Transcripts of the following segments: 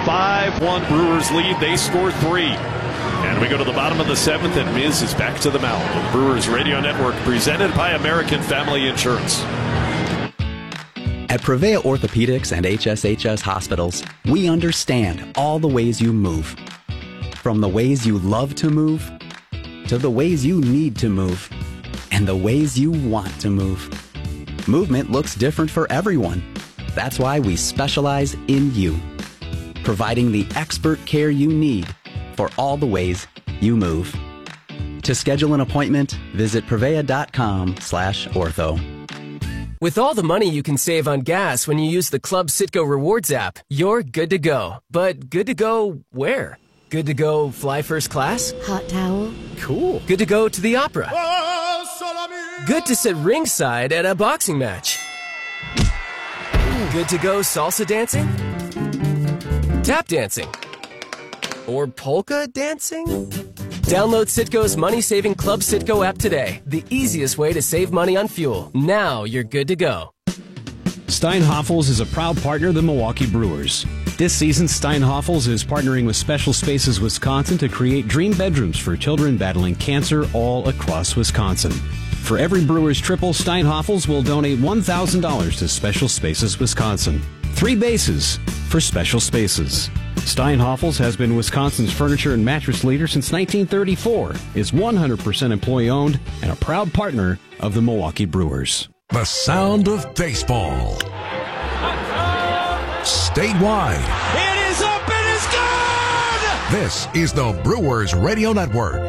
5-1 Brewers lead. They score 3. And we go to the bottom of the 7th, and Miz is back to the mound. The Brewers Radio Network, presented by American Family Insurance. At Prevea Orthopedics and HSHS Hospitals, we understand all the ways you move. From the ways you love to move, to the ways you need to move, and the ways you want to move. Movement looks different for everyone. That's why we specialize in you, providing the expert care you need for all the ways you move. To schedule an appointment, visit Prevea.com/ortho. With all the money you can save on gas when you use the Club Citgo Rewards app, you're good to go. But good to go where? Good to go fly first class? Hot towel? Cool. Good to go to the opera? Good to sit ringside at a boxing match? Good to go salsa dancing? Tap dancing? Or polka dancing? Download Citgo's money-saving Club Citgo app today. The easiest way to save money on fuel. Now you're good to go. Steinhoffels is a proud partner of the Milwaukee Brewers. This season, Steinhoffels is partnering with Special Spaces Wisconsin to create dream bedrooms for children battling cancer all across Wisconsin. For every Brewers triple, Steinhoffels will donate $1,000 to Special Spaces Wisconsin. 3 bases for Special Spaces. Steinhoffels has been Wisconsin's furniture and mattress leader since 1934, is 100% employee-owned, and a proud partner of the Milwaukee Brewers. The sound of baseball. Statewide. It is up and it's good! This is the Brewers Radio Network.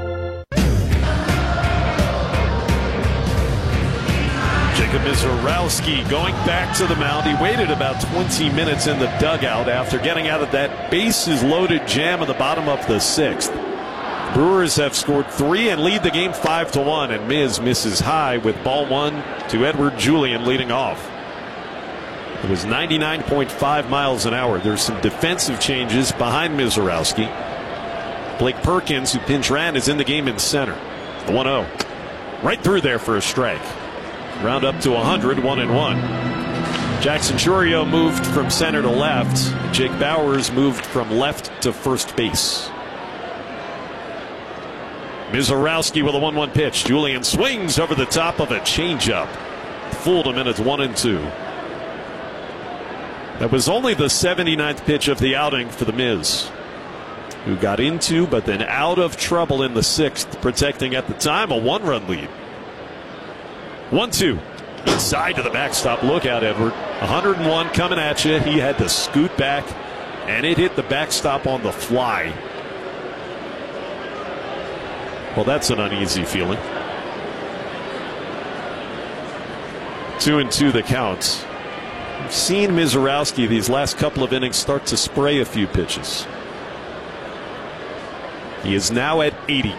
Jacob Mizorowski going back to the mound. He waited about 20 minutes in the dugout after getting out of that bases-loaded jam in the bottom of the 6th. Brewers have scored 3 and lead the game 5-1, and Miz misses high with ball 1 to Edward Julian leading off. It was 99.5 miles an hour. There's some defensive changes behind Mizorowski. Blake Perkins, who pinch ran, is in the game in center. The 1-0. Right through there for a strike. Round up to 100, 1-1. Jackson Chourio moved from center to left. Jake Bowers moved from left to first base. Mizorowski with a 1-1 pitch. Julian swings over the top of a changeup. Fooled him, and it's 1-2. That was only the 79th pitch of the outing for the Miz, who got into but then out of trouble in the 6th, protecting at the time a 1-run lead. 1-2. Inside to the backstop. Look out, Edward. 101 coming at you. He had to scoot back, and it hit the backstop on the fly. Well, that's an uneasy feeling. 2-2 the count. We've seen Mizorowski these last couple of innings start to spray a few pitches. He is now at 80.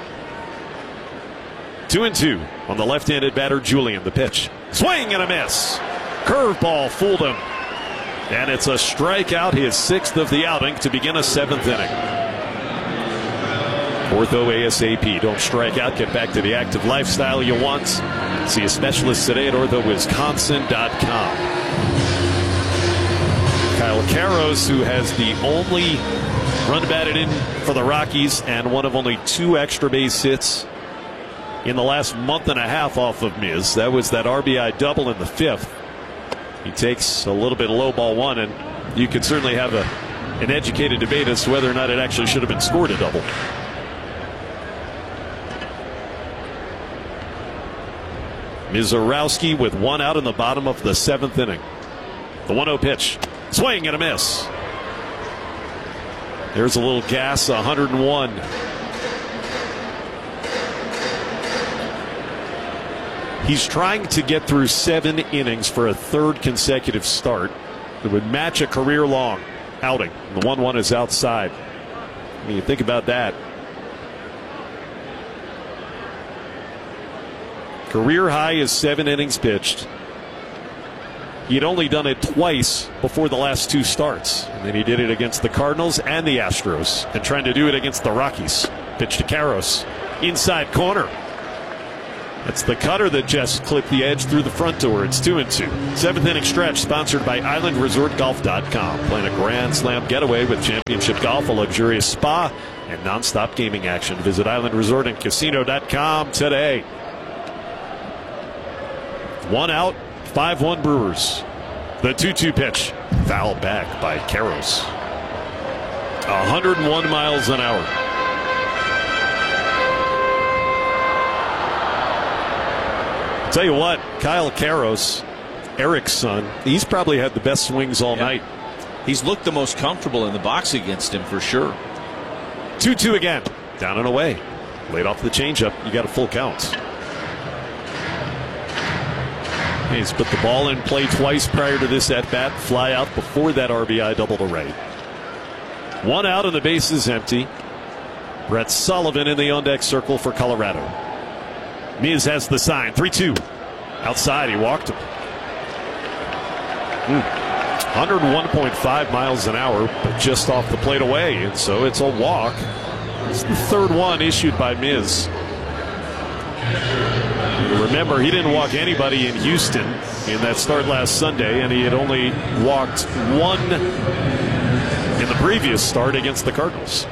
2-2 on the left-handed batter Julian. The pitch. Swing and a miss. Curveball fooled him. And it's a strikeout, his 6th of the outing, to begin a 7th inning. Ortho ASAP. Don't strike out. Get back to the active lifestyle you want. See a specialist today at orthowisconsin.com. Kyle Karros, who has the only run batted in for the Rockies and one of only 2 extra base hits in the last month and a half off of Miz. That was that RBI double in the 5th. He takes a little bit of low ball 1, and you could certainly have an educated debate as to whether or not it actually should have been scored a double. Mizorowski with 1 out in the bottom of the 7th inning. The 1-0 pitch. Swing and a miss. There's a little gas, 101. He's trying to get through 7 innings for a 3rd consecutive start that would match a career-long outing. The 1-1 is outside. I mean, you think about that. Career high is 7 innings pitched. He'd only done it twice before the last 2 starts. And then he did it against the Cardinals and the Astros, and trying to do it against the Rockies. Pitch to Karros. Inside corner. It's the cutter that just clipped the edge through the front door. It's 2-2. Seventh inning stretch sponsored by IslandResortGolf.com. Playing a Grand Slam getaway with Championship Golf, a luxurious spa, and nonstop gaming action. Visit IslandResortAndCasino.com today. 1 out, 5-1 Brewers. The 2-2 pitch. Foul back by Karros. 101 miles an hour. Tell you what, Kyle Karros, Eric's son, he's probably had the best swings all night. He's looked the most comfortable in the box against him for sure. 2-2 again. Down and away. Laid off the changeup. You got a full count. He's put the ball in play twice prior to this at bat. Fly out before that RBI double to right. 1 out and the base is empty. Brett Sullivan in the on deck circle for Colorado. Miz has the sign. 3-2. Outside, he walked him. 101.5 miles an hour, but just off the plate away, and so it's a walk. It's the third one issued by Miz. Remember, he didn't walk anybody in Houston in that start last Sunday, and he had only walked one in the previous start against the Cardinals.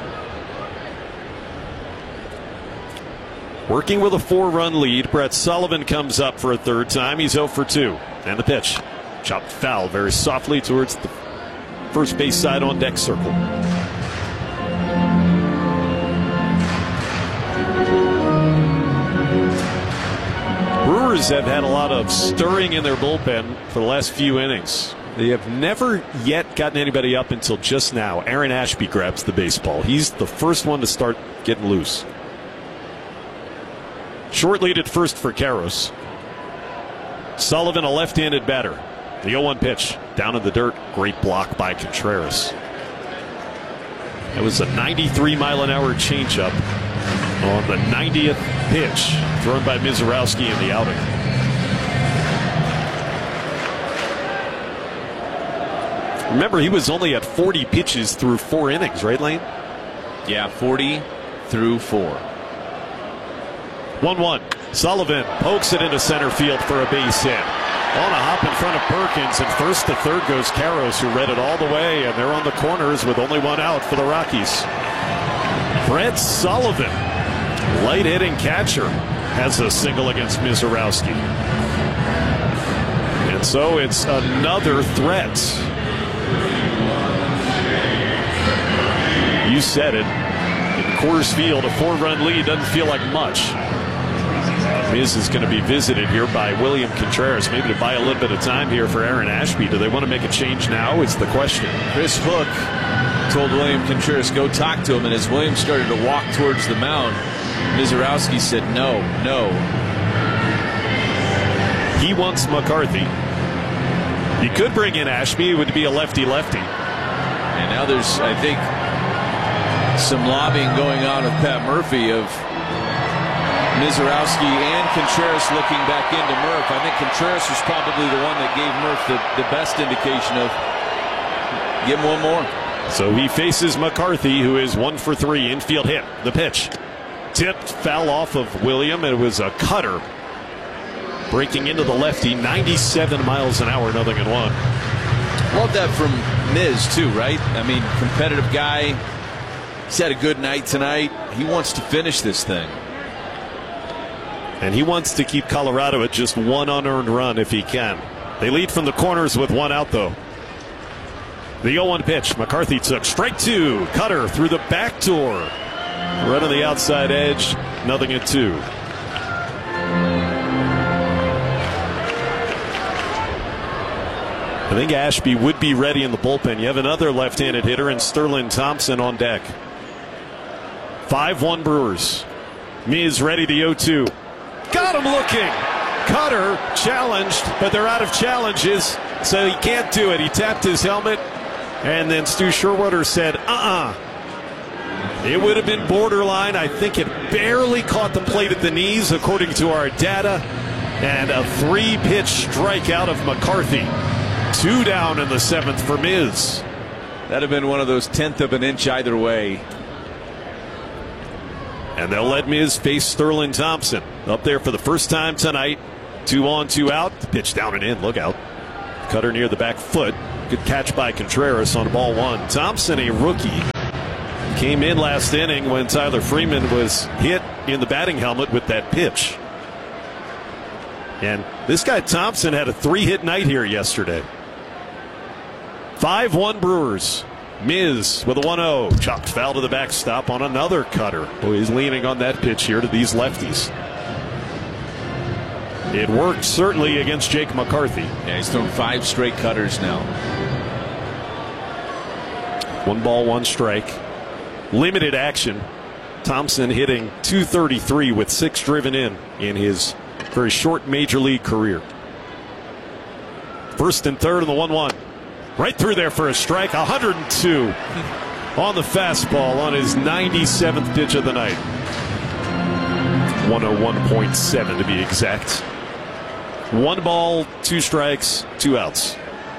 Working with a 4-run lead, Brett Sullivan comes up for a third time. He's 0 for 2. And the pitch. Chopped foul very softly towards the first base side on deck circle. Brewers have had a lot of stirring in their bullpen for the last few innings. They have never yet gotten anybody up until just now. Aaron Ashby grabs the baseball. He's the first one to start getting loose. Short lead at first for Karros. Sullivan, a left-handed batter. The 0-1 pitch down in the dirt. Great block by Contreras. It was a 93-mile-an-hour changeup on the 90th pitch thrown by Mizorowski in the outing. Remember, he was only at 40 pitches through 4 innings, right, Lane? Yeah, 40 through 4. 1-1. Sullivan pokes it into center field for a base hit. On a hop in front of Perkins, and first to third goes Karros, who read it all the way, and they're on the corners with only 1 out for the Rockies. Brett Sullivan, light-hitting catcher, has a single against Mizorowski. And so it's another threat. You said it. In Coors Field, a 4-run lead doesn't feel like much. Miz is going to be visited here by William Contreras, maybe to buy a little bit of time here for Aaron Ashby. Do they want to make a change now? It's the question. Chris Hook told William Contreras, go talk to him, and as William started to walk towards the mound, Mizorowski said, no. He wants McCarthy. He could bring in Ashby. It would be a lefty-lefty. And now there's, I think, some lobbying going on with Pat Murphy of Mizorowski and Contreras looking back into Murph. I think Contreras was probably the one that gave Murph the best indication of give him one more. So he faces McCarthy, who is 1 for 3. Infield hit. The pitch. Tipped, foul off of William. It was a cutter. Breaking into the lefty. 97 miles an hour, 0-1. Love that from Miz, too, right? I mean, competitive guy. He's had a good night tonight. He wants to finish this thing. And he wants to keep Colorado at just 1 unearned run if he can. They lead from the corners with 1 out, though. The 0-1 pitch. McCarthy took strike 2. Cutter through the back door. Right on the outside edge. 0-2. I think Ashby would be ready in the bullpen. You have another left-handed hitter in Sterling Thompson on deck. 5-1 Brewers. Miz ready to 0-2. Got him looking. Cutter challenged, but they're out of challenges, so he can't do it. He tapped his helmet, and then Stu Sherwood said, It would have been borderline. I think it barely caught the plate at the knees, according to our data. And a 3-pitch strikeout of McCarthy. 2 down in the 7th for Miz. That'd have been one of those 1/10 of an inch either way. And they'll let Miz face Sterling Thompson. Up there for the first time tonight. 2 on, 2 out. The pitch down and in. Look out. Cutter near the back foot. Good catch by Contreras on ball 1. Thompson, a rookie, came in last inning when Tyler Freeman was hit in the batting helmet with that pitch. And this guy Thompson had a 3-hit night here yesterday. 5-1 Brewers. Miz with a 1-0. Chopped foul to the backstop on another cutter. Oh, he's leaning on that pitch here to these lefties. It worked certainly against Jake McCarthy. Yeah, he's thrown 5 straight cutters now. 1 ball, 1 strike. Limited action. Thompson hitting .233 with 6 driven in his very short major league career. First and third on the 1-1. Right through there for a strike. 102 on the fastball on his 97th pitch of the night. 101.7 to be exact. 1 ball, 2 strikes, 2 outs.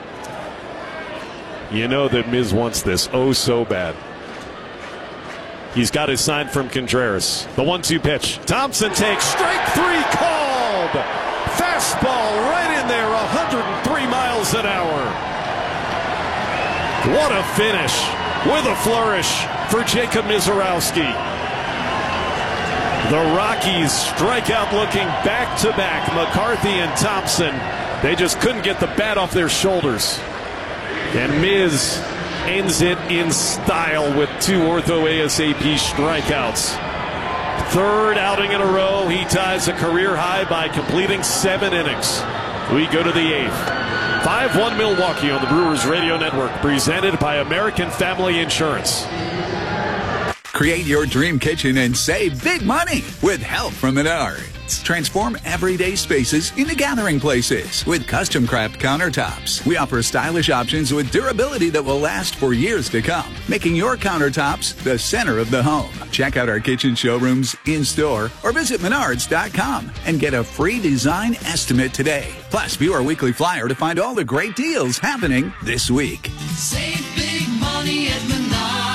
You know that Miz wants this oh so bad. He's got his sign from Contreras. The 1-2 pitch. Thompson takes strike 3 called. Fastball right in there, 103 miles an hour. What a finish with a flourish for Jacob Misiorowski. The Rockies strike out looking back-to-back. McCarthy and Thompson, they just couldn't get the bat off their shoulders. And Miz ends it in style with 2 ortho ASAP strikeouts. 3rd outing in a row. He ties a career high by completing 7 innings. We go to the 8th. 5-1 Milwaukee on the Brewers Radio Network, presented by American Family Insurance. Create your dream kitchen and save big money with help from Menards. Transform everyday spaces into gathering places with custom craft countertops. We offer stylish options with durability that will last for years to come, making your countertops the center of the home. Check out our kitchen showrooms in-store or visit Menards.com and get a free design estimate today. Plus, view our weekly flyer to find all the great deals happening this week. Save big money at Menards.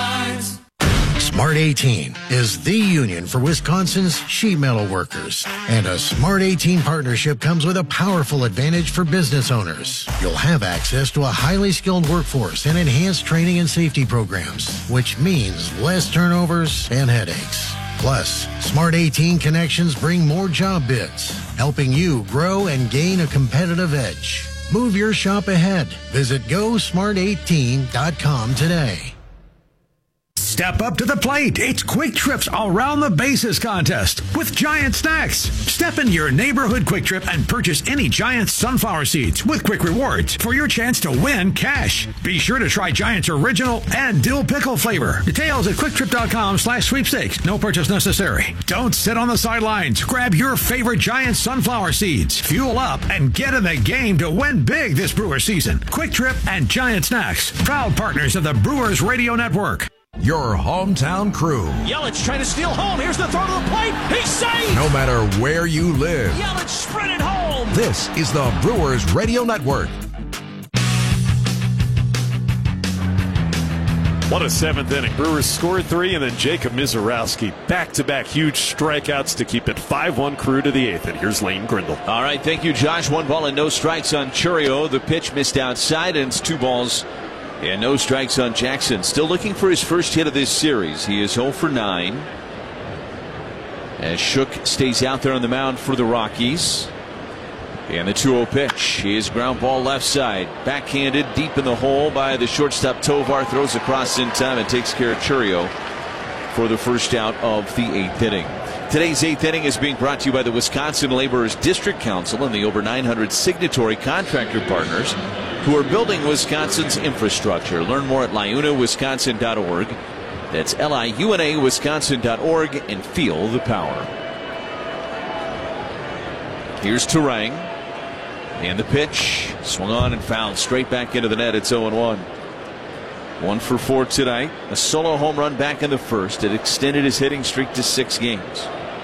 Smart 18 is the union for Wisconsin's sheet metal workers. And a Smart 18 partnership comes with a powerful advantage for business owners. You'll have access to a highly skilled workforce and enhanced training and safety programs, which means less turnovers and headaches. Plus, Smart 18 connections bring more job bids, helping you grow and gain a competitive edge. Move your shop ahead. Visit GoSmart18.com today. Step up to the plate. It's Quick Trip's Around the Bases contest with Giant Snacks. Step into your neighborhood Quick Trip and purchase any Giant sunflower seeds with Quick Rewards for your chance to win cash. Be sure to try Giant's original and dill pickle flavor. Details at quicktrip.com/sweepstakes. No purchase necessary. Don't sit on the sidelines. Grab your favorite Giant sunflower seeds. Fuel up and get in the game to win big this Brewer season. Quick Trip and Giant Snacks, proud partners of the Brewers Radio Network. Your hometown crew. Yelich trying to steal home. Here's the throw to the plate. He's safe. No matter where you live. Yelich sprinted home. This is the Brewers Radio Network. What a 7th inning. Brewers score 3, and then Jacob Misiorowski back-to-back huge strikeouts to keep it 5-1 Crew to the 8th. And here's Lane Grindle. All right, thank you, Josh. 1 ball and no strikes on Chourio. The pitch missed outside, and it's 2 balls and no strikes on Jackson. Still looking for his first hit of this series. He is 0 for 9. As Shook stays out there on the mound for the Rockies. And the 2-0 pitch is ground ball left side. Backhanded deep in the hole by the shortstop Tovar. Throws across in time and takes care of Chourio for the first out of the 8th inning. Today's 8th inning is being brought to you by the Wisconsin Laborers District Council and the over 900 signatory contractor partners who are building Wisconsin's infrastructure. Learn more at liunawisconsin.org. That's liunawisconsin.org, and feel the power. Here's Turang. And the pitch swung on and fouled straight back into the net. It's 0-1. 1 for 4 tonight. A solo home run back in the first. It extended his hitting streak to 6 games.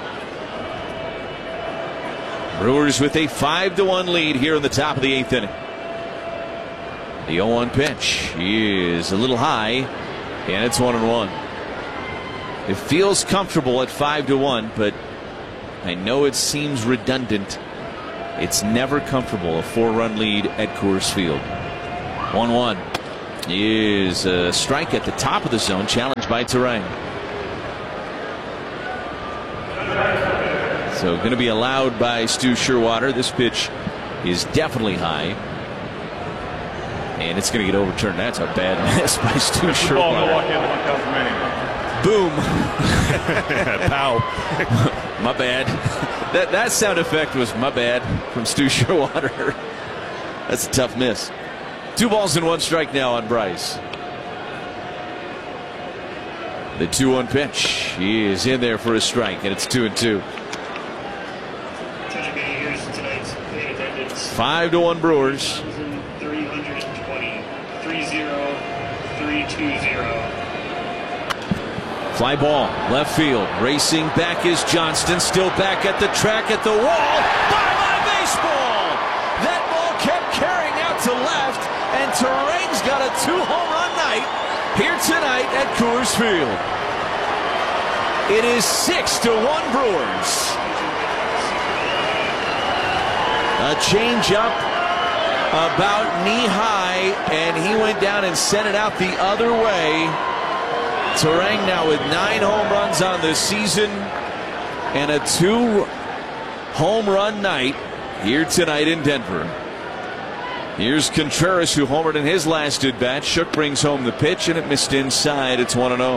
Brewers with a 5-1 lead here in the top of the 8th inning. The 0-1 pitch is a little high, and it's 1-1. It feels comfortable at 5-1, but I know it seems redundant. It's never comfortable, a 4-run lead at Coors Field. 1-1 is a strike at the top of the zone, challenged by Turang. So going to be allowed by Stu Sherwater. This pitch is definitely high. And it's going to get overturned. That's a bad miss by Stu Sherwater. Boom. Pow. My bad. That sound effect was my bad from Stu Sherwater. That's a tough miss. 2 balls and 1 strike now on Bryce. The 2-1 pitch. He is in there for a strike, and it's 2-2. 5-1 Brewers. 3-0-3-2-0. Fly ball, left field. Racing back is Johnston. Still back at the track at the wall. Bye-bye baseball! That ball kept carrying out to left, and Turang's got a 2-home run night here tonight at Coors Field. It is 6-1 Brewers. A changeup about knee high, and he went down and sent it out the other way. Turang now with 9 home runs on the season and a 2-home run night here tonight in Denver. Here's Contreras, who homered in his last at bat. Shook brings home the pitch, and it missed inside. It's 1-0.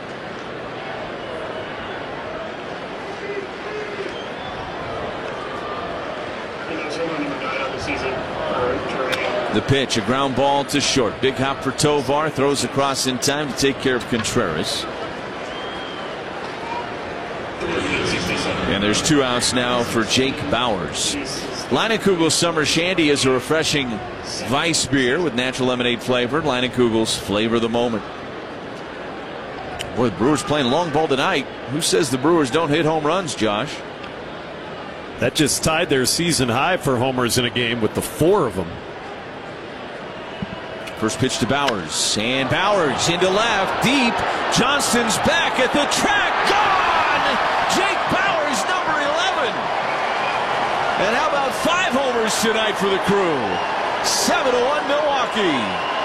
The pitch, a ground ball to short. Big hop for Tovar. Throws across in time to take care of Contreras. And there's 2 outs now for Jake Bauers. Leinenkugel's Summer Shandy is a refreshing Weiss beer with natural lemonade flavor. Leinenkugel's flavor of the moment. Boy, the Brewers playing long ball tonight. Who says the Brewers don't hit home runs, Josh? That just tied their season high for homers in a game with the 4 of them. First pitch to Bauers, and Bauers into left, deep. Johnston's back at the track, gone! Jake Bauers, number 11. And how about 5 homers tonight for the Crew? 7-1 Milwaukee.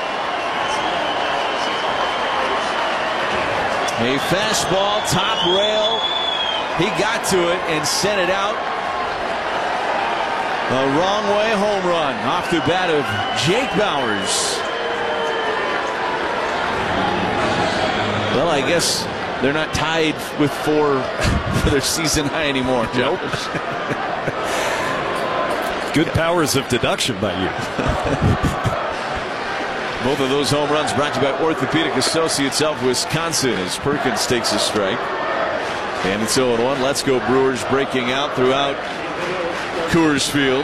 A fastball, top rail. He got to it and sent it out. A wrong way home run off the bat of Jake Bauers. Well, I guess they're not tied with 4 for their season high anymore, Joe. Nope. Good powers of deduction by you. Both of those home runs brought to you by Orthopedic Associates of Wisconsin as Perkins takes a strike. And it's 0-1. Let's go Brewers breaking out throughout Coors Field.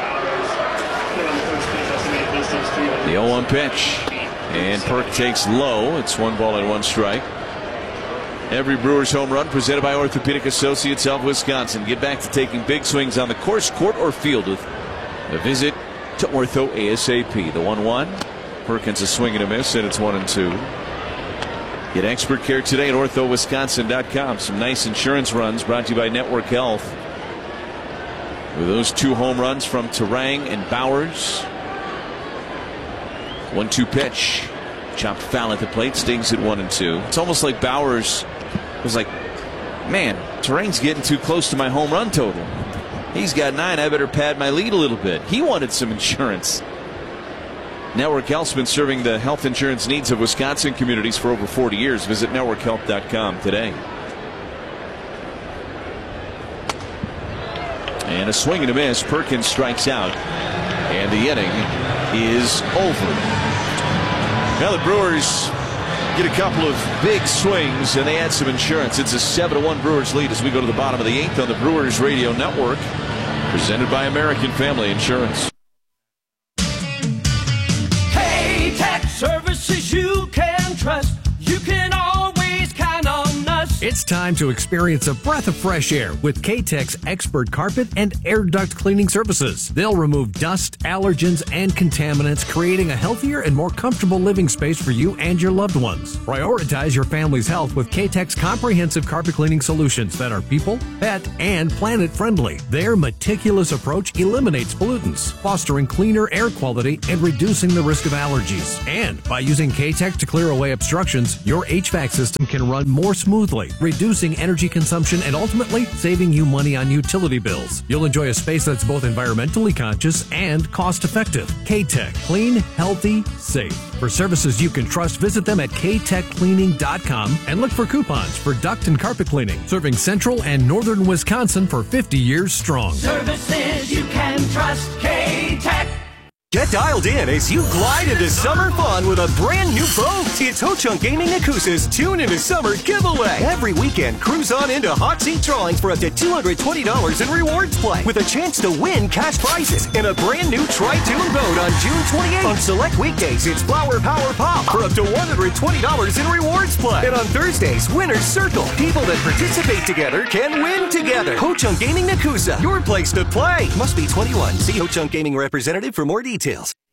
The 0-1 pitch. And Perk takes low. It's 1 ball and 1 strike. Every Brewers home run presented by Orthopedic Associates of Wisconsin. Get back to taking big swings on the course, court, or field with a visit to Ortho ASAP. The 1-1. Perkins a swing and a miss, and it's 1-2. Get expert care today at orthowisconsin.com. Some nice insurance runs brought to you by Network Health. With those 2 home runs from Turang and Bauers. 1-2 pitch. Chopped foul at the plate. Stings at 1-2. It's almost like Bauers was like, man, Turang's getting too close to my home run total. He's got 9. I better pad my lead a little bit. He wanted some insurance. Network Health's been serving the health insurance needs of Wisconsin communities for over 40 years. Visit networkhealth.com today. And a swing and a miss. Perkins strikes out. And the inning is over. Now the Brewers get a couple of big swings, and they add some insurance. It's a 7-1 Brewers lead as we go to the bottom of the 8th on the Brewers Radio Network. Presented by American Family Insurance. Hey, tech services you can trust. You can always count on us. It's time to experience a breath of fresh air with K-Tech's expert carpet and air duct cleaning services. They'll remove dust, allergens, and contaminants, creating a healthier and more comfortable living space for you and your loved ones. Prioritize your family's health with K-Tech's comprehensive carpet cleaning solutions that are people, pet, and planet friendly. Their meticulous approach eliminates pollutants, fostering cleaner air quality and reducing the risk of allergies. And by using K-Tech to clear away obstructions, your HVAC system can run more smoothly, reducing energy consumption and ultimately saving you money on utility bills. You'll enjoy a space that's both environmentally conscious and cost-effective. K-Tech. Clean, healthy, safe. For services you can trust, visit them at ktechcleaning.com and look for coupons for duct and carpet cleaning, serving central and northern Wisconsin for 50 years strong. Services you can trust. K-Tech. Get dialed in as you glide into summer fun with a brand new boat. It's Ho-Chunk Gaming Nakusa's Tune into Summer giveaway. Every weekend, cruise on into hot seat drawings for up to $220 in rewards play with a chance to win cash prizes in a brand new Tri-Tune boat on June 28th. On select weekdays, it's Flower Power Pop for up to $120 in rewards play. And on Thursdays, Winner's Circle. People that participate together can win together. Ho-Chunk Gaming Nakusa, your place to play. Must be 21. See Ho-Chunk Gaming representative for more details.